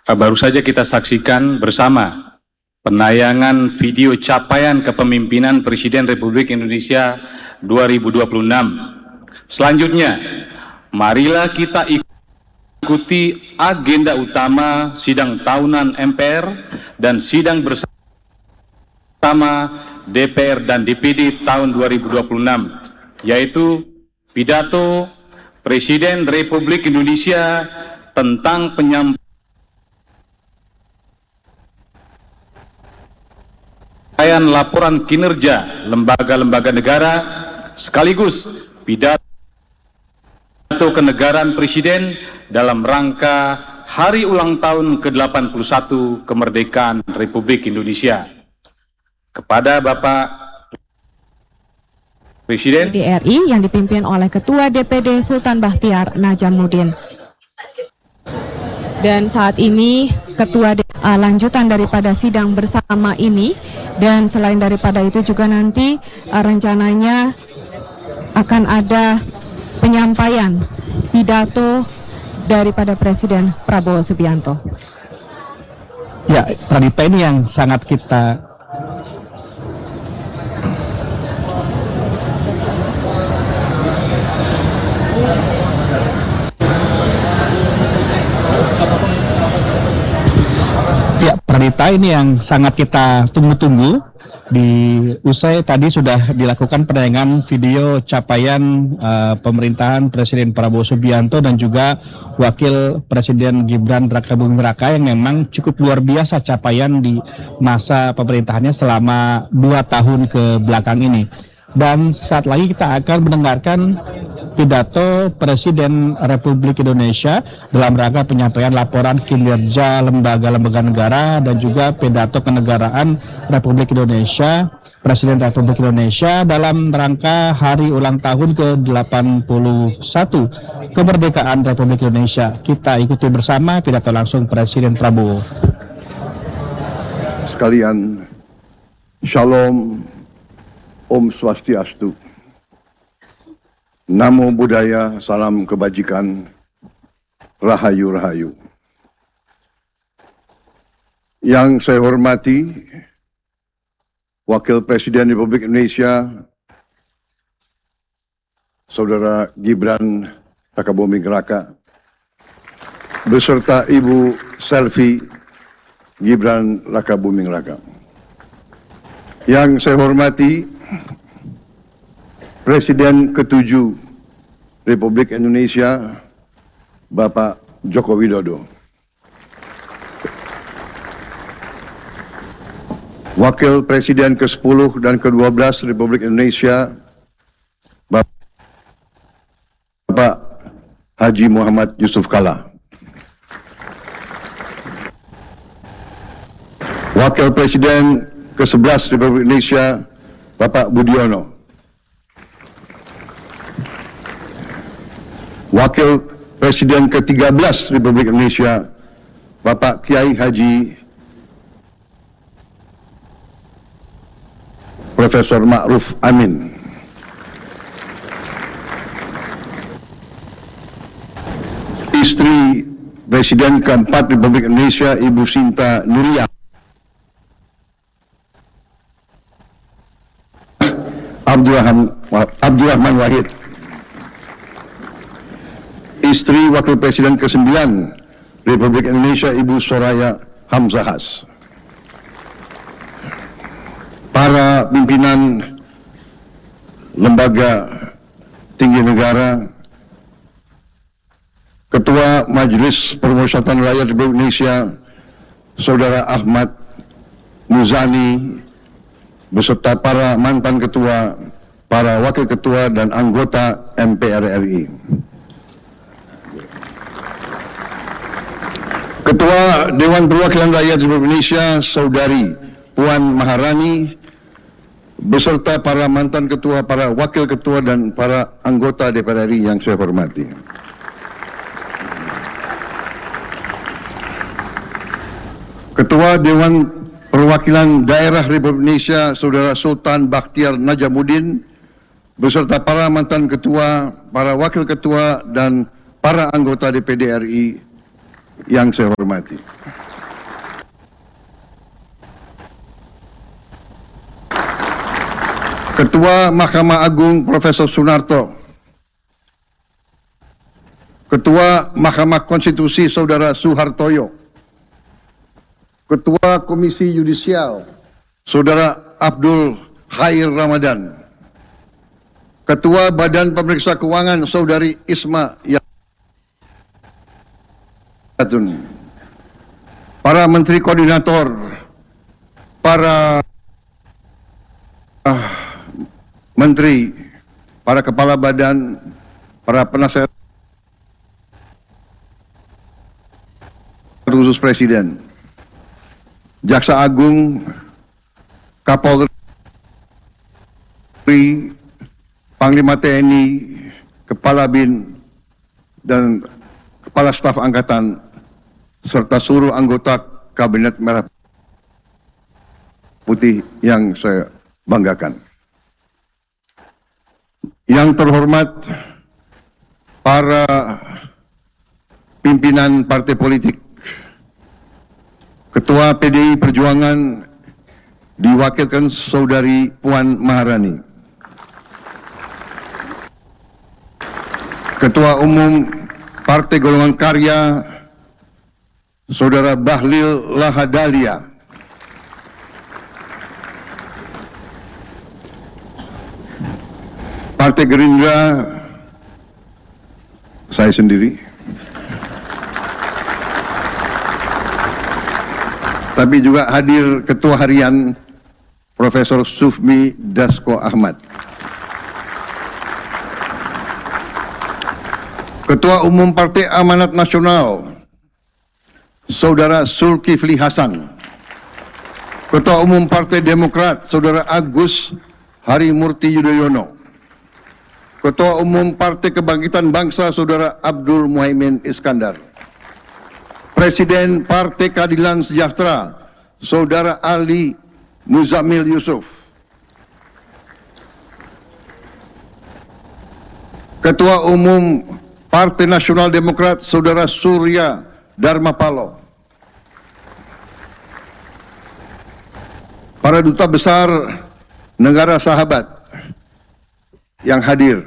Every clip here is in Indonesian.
Baru saja kita saksikan bersama penayangan video capaian kepemimpinan Presiden Republik Indonesia 2026. Selanjutnya, marilah kita ikuti agenda utama sidang tahunan MPR dan sidang bersama DPR dan DPD tahun 2026, yaitu pidato Presiden Republik Indonesia tentang penyampaian laporan kinerja lembaga-lembaga negara, sekaligus pidato kenegaraan Presiden dalam rangka Hari Ulang Tahun ke-81 Kemerdekaan Republik Indonesia. Kepada Bapak Presiden RI yang dipimpin oleh Ketua DPD Sultan Bakhtiar Najamuddin. Dan saat ini Ketua lanjutan daripada sidang bersama ini, dan selain daripada itu juga nanti rencananya akan ada penyampaian pidato daripada Presiden Prabowo Subianto. Ya, Pradita, ini yang sangat kita Pradita, ini yang sangat kita tunggu-tunggu. Di usai tadi sudah dilakukan penayangan video capaian pemerintahan Presiden Prabowo Subianto dan juga Wakil Presiden Gibran Rakabuming Raka yang memang cukup luar biasa capaian di masa pemerintahannya selama 2 tahun ke belakang ini. Dan saat lagi kita akan mendengarkan pidato Presiden Republik Indonesia dalam rangka penyampaian laporan kinerja lembaga-lembaga negara dan juga pidato kenegaraan Republik Indonesia, Presiden Republik Indonesia dalam rangka Hari Ulang Tahun ke-81 Kemerdekaan Republik Indonesia. Kita ikuti bersama pidato langsung Presiden Prabowo. Sekalian, Shalom, Om Swastiastu. Namo Buddhaya, salam kebajikan, rahayu rahayu. Yang saya hormati Wakil Presiden Republik Indonesia, Saudara Gibran Rakabuming Raka, beserta Ibu Selvi Gibran Rakabuming Raka. Yang saya hormati Presiden ke-7 Republik Indonesia, Bapak Joko Widodo. Wakil Presiden ke-10 dan ke-12 Republik Indonesia, Bapak Haji Muhammad Yusuf Kalla. Wakil Presiden ke-11 Republik Indonesia, Bapak Budiono. Wakil Presiden ke-13 Republik Indonesia, Bapak Kiai Haji Profesor Ma'ruf Amin. Istri Presiden keempat Republik Indonesia, Ibu Sinta Nuriyah. Abdurrahman Wahid. Istri Wakil Presiden ke-9 Republik Indonesia, Ibu Soraya Hamzahas. Para pimpinan lembaga tinggi negara, Ketua Majelis Permusyawaratan Rakyat Republik Indonesia, Saudara Ahmad Muzani, beserta para mantan ketua, para wakil ketua dan anggota MPR RI. Ketua Dewan Perwakilan Rakyat Republik Indonesia, Saudari Puan Maharani, beserta para mantan ketua, para wakil ketua dan para anggota DPR RI yang saya hormati. Ketua Dewan Perwakilan Daerah Republik Indonesia, Saudara Sultan Bakhtiar Najamuddin, beserta para mantan ketua, para wakil ketua dan para anggota DPD RI yang saya hormati. Ketua Mahkamah Agung Profesor Sunarto, Ketua Mahkamah Konstitusi Saudara Suhartoyo, Ketua Komisi Yudisial Saudara Abdul Khair Ramadan, Ketua Badan Pemeriksa Keuangan Saudari Isma Yatun, para Menteri Koordinator, para Menteri, para Kepala Badan, para Penasihat Khusus Presiden, Jaksa Agung, Kapolri, Panglima TNI, Kepala BIN, dan Kepala Staf Angkatan, serta seluruh anggota Kabinet Merah Putih yang saya banggakan. Yang terhormat para pimpinan partai politik, Ketua PDI Perjuangan diwakilkan Saudari Puan Maharani, Ketua Umum Partai Golongan Karya Saudara Bahlil Lahadalia, Partai Gerindra saya sendiri, tapi juga hadir Ketua Harian Profesor Sufmi Dasko Ahmad, Ketua Umum Partai Amanat Nasional Saudara Zulkifli Hasan, Ketua Umum Partai Demokrat Saudara Agus Harimurti Yudhoyono, Ketua Umum Partai Kebangkitan Bangsa Saudara Abdul Muhaimin Iskandar, Presiden Partai Keadilan Sejahtera Saudara Ali Muzamil Yusuf, Ketua Umum Partai Nasional Demokrat Saudara Surya Dharma Paloh, para duta besar negara sahabat yang hadir,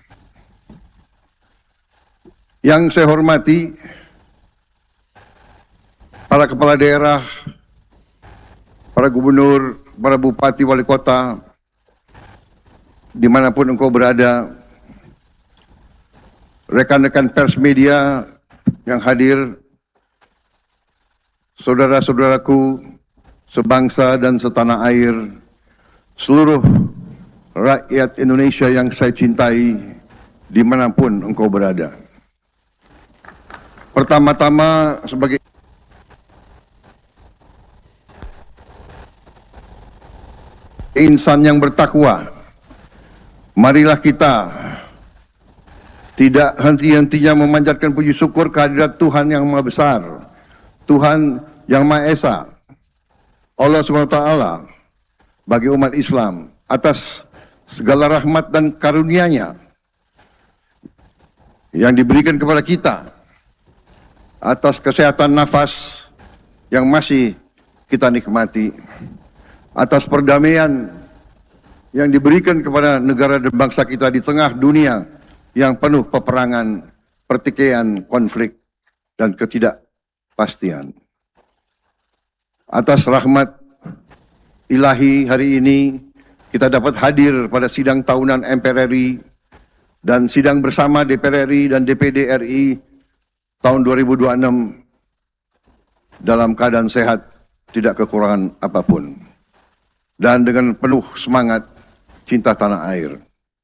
yang saya hormati para kepala daerah, para gubernur, para bupati, wali kota, dimanapun engkau berada, rekan-rekan pers media yang hadir, saudara-saudaraku sebangsa dan setanah air, seluruh rakyat Indonesia yang saya cintai dimanapun engkau berada. Pertama-tama sebagai insan yang bertakwa, marilah kita tidak henti-hentinya memanjatkan puji syukur kehadirat Tuhan yang Maha Besar, Tuhan yang Maha Esa, Allah SWT, bagi umat Islam atas segala rahmat dan karunia-Nya yang diberikan kepada kita, atas kesehatan nafas yang masih kita nikmati, atas perdamaian yang diberikan kepada negara dan bangsa kita di tengah dunia yang penuh peperangan, pertikaian, konflik, dan ketidakpastian. Atas rahmat ilahi hari ini kita dapat hadir pada sidang tahunan MPR RI dan sidang bersama DPR RI dan DPD RI tahun 2026 dalam keadaan sehat, tidak kekurangan apapun, dan dengan penuh semangat cinta tanah air.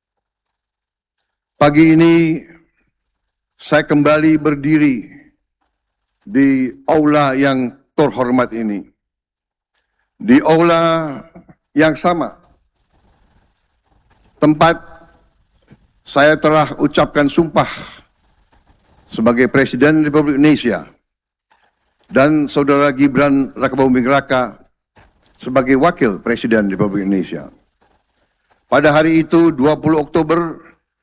Pagi ini saya kembali berdiri di aula yang terhormat ini, di aula yang sama tempat saya telah ucapkan sumpah sebagai Presiden Republik Indonesia dan Saudara Gibran Rakabuming Raka sebagai Wakil Presiden Republik Indonesia. Pada hari itu 20 Oktober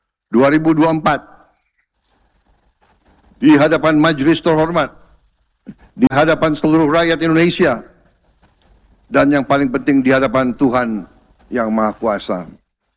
2024 di hadapan majelis terhormat, di hadapan seluruh rakyat Indonesia, dan yang paling penting di hadapan Tuhan yang Maha Kuasa.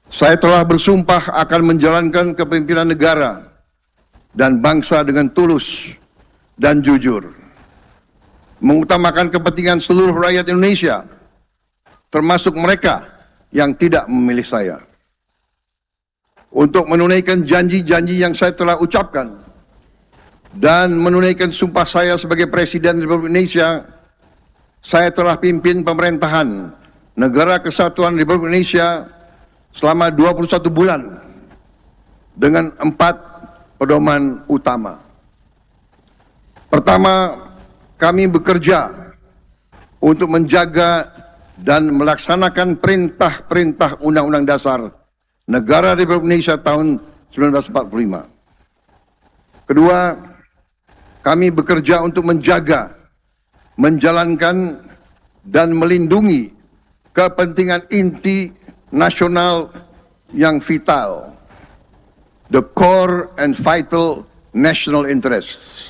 Saya telah bersumpah akan menjalankan kepemimpinan negara dan bangsa dengan tulus dan jujur, mengutamakan kepentingan seluruh rakyat Indonesia, termasuk mereka yang tidak memilih saya. Untuk menunaikan janji-janji yang saya telah ucapkan dan menunaikan sumpah saya sebagai Presiden Republik Indonesia, saya telah pimpin pemerintahan Negara Kesatuan Republik Indonesia selama 21 bulan dengan 4 pedoman utama. Pertama, kami bekerja untuk menjaga dan melaksanakan perintah-perintah Undang-Undang Dasar Negara Republik Indonesia tahun 1945. Kedua, kami bekerja untuk menjaga, menjalankan, dan melindungi kepentingan inti nasional yang vital, the core and vital national interests.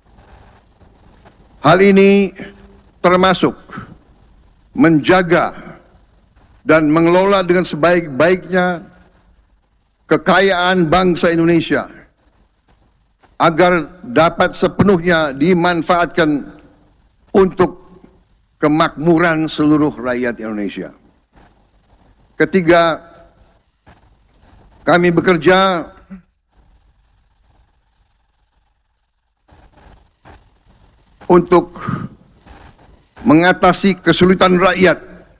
Hal ini termasuk menjaga dan mengelola dengan sebaik-baiknya kekayaan bangsa Indonesia agar dapat sepenuhnya dimanfaatkan untuk kemakmuran seluruh rakyat Indonesia. Ketiga, kami bekerja untuk mengatasi kesulitan rakyat.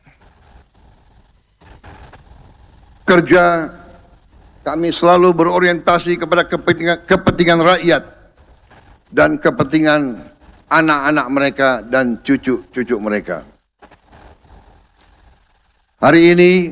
Kerja kami selalu berorientasi kepada kepentingan rakyat dan kepentingan anak-anak mereka dan cucu-cucu mereka. Hari ini